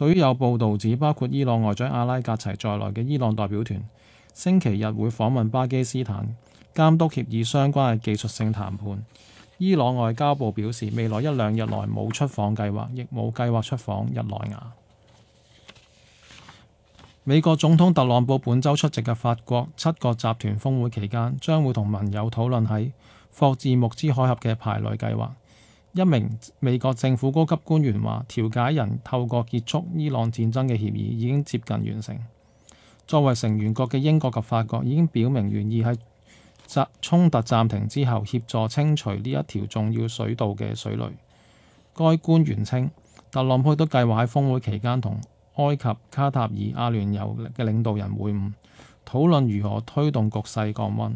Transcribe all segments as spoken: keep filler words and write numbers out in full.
對於有報導指，包括伊朗外長阿拉格齊在內嘅伊朗代表團星期日會訪問巴基斯坦，監督協議相關嘅技術性談判。伊朗外交部表示，未來一兩日內冇出訪計劃，亦冇計劃出訪日內瓦。美國總統特朗普本週出席嘅法國七國集團峰會期間，將會同盟友討論喺霍爾木茲海峽嘅排雷計劃。一名美國政府高級官員話，調解人透過結束伊朗戰爭嘅協議已經接近完成。作為成員國嘅英國及法國已經表明願意喺衝突暫停之後協助清除呢一條重要水道嘅水雷。該官員稱，特朗普都計劃喺峰會期間同埃及、卡塔爾、阿聯酋嘅領導人會晤，討論如何推動局勢降溫。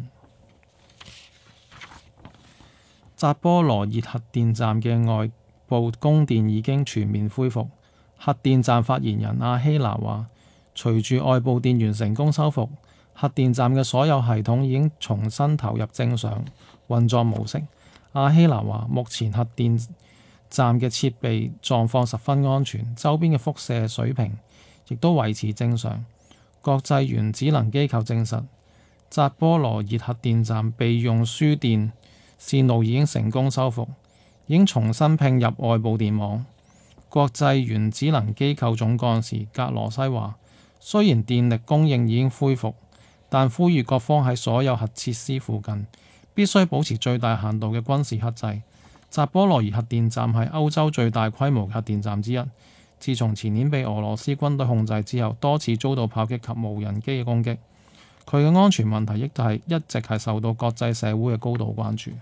扎波羅熱核電站嘅外部供電已經全面恢復。核電站發言人阿希拿話，隨住外部電源成功修復，核電站嘅所有系統已經重新投入正常運作模式。阿希拿話，目前核電站嘅設備狀況十分安全，周邊嘅輻射水平亦都維持正常。國際原子能機構證實，扎波羅熱核電站備用輸電線路已經成功修復，已經重新拼入外部電網。國際原子能機構總幹事格羅西話，雖然電力供應已經恢復，但呼籲各方喺所有核設施附近必須保持最大限度嘅軍事克制。扎波羅熱核電站係歐洲最大規模核電站之一，自從前年被俄羅斯軍隊控制之後，多次遭到炮擊及無人機嘅攻擊。佢嘅安全問題亦係一直係受到國際社會嘅高度關注。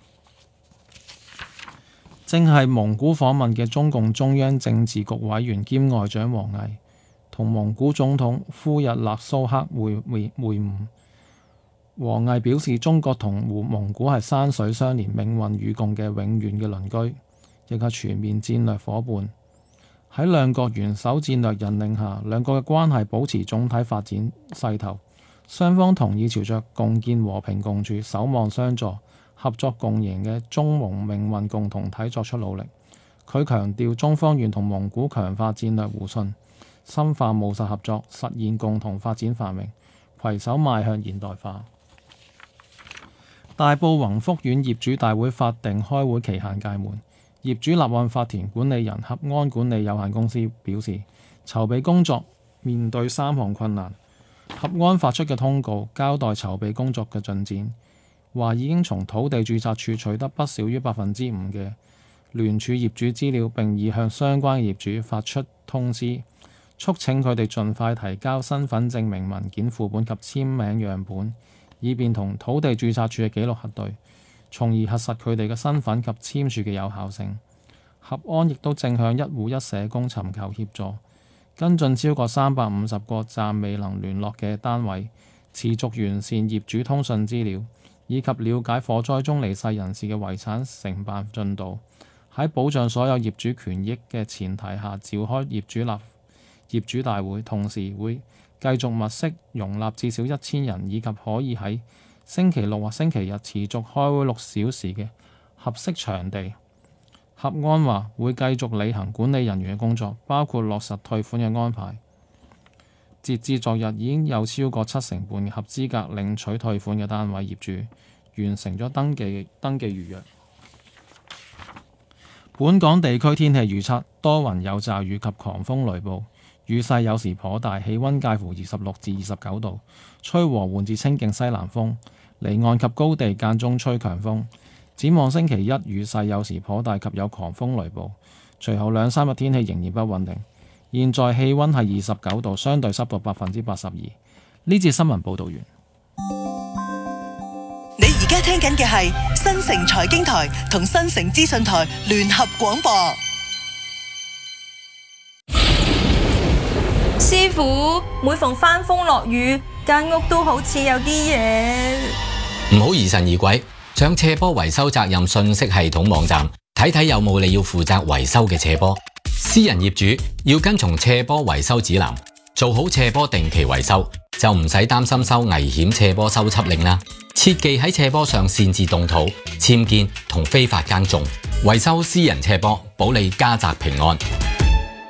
正係蒙古訪問嘅中共中央政治局委員兼外長王毅同蒙古總統呼日勒蘇克會會會晤。王毅表示，中國同蒙古係山水相連、命運與共嘅永遠嘅鄰居，亦係全面戰略夥伴。喺兩國元首戰略引領下，兩國嘅關係保持總體發展勢頭。雙方同意朝着共建和平共處、守望相助、合作共贏嘅中蒙命運共同體作出努力。佢強調，中方願同蒙古強化戰略互信，深化務實合作，實現共同發展繁榮，攜手邁向現代化。大埔宏福苑業主大會法定開會期限屆滿，業主立案法團管理人合安管理有限公司表示，籌備工作面對三項困難。合安發出嘅通告交代籌備工作嘅進展，話已經從土地註冊處取得不少於百分之五嘅聯署業主資料，並已向相關業主發出通知，促請佢哋盡快提交身份證明文件副本及簽名樣本，以便同土地註冊處嘅記錄核對，從而核實佢哋嘅身份及簽署嘅有效性。合安亦都正向一戶一社工尋求協助，跟進超過三百五十個暫未能聯絡嘅單位，持續完善業主通訊資料，以及了解火災中離世人士嘅遺產承辦進度。喺保障所有業主權益嘅前提下，召開業主立業主大會，同時會繼續物色容納至少一千人，以及可以喺星期六或星期日持續開會六小時嘅合適場地。合安話會繼續履行管理人員嘅工作，包括落實退款嘅安排。截至昨日，已經有超過七成半嘅合資格領取退款嘅單位業主完成咗登記登記預約。本港地區天氣預測，多雲有驟雨及狂風雷暴，雨勢有時頗大，氣溫介乎二十六至二十九度，吹和緩至清勁西南風，離岸及高地間中吹強風。展望星期一，雨勢有時頗大及有狂風雷暴，隨後兩三日天氣仍然不穩定。現在氣溫係二十九度，相對濕度百分之八十二。呢節新聞報道完。 你而家聽緊嘅係新城財經台同新城資訊台聯合廣播。 師傅，每逢翻風落雨，間屋都好似有啲嘢。 唔好疑神疑鬼，上斜坡維修責任信息系統網站睇睇有冇你要負責維修嘅斜坡。私人業主要跟從斜坡維修指南，做好斜坡定期維修，就唔使擔心收危險斜坡修葺令啦。切忌喺斜坡上擅自動土、僭建同非法耕種，維修私人斜坡，保你家宅平安。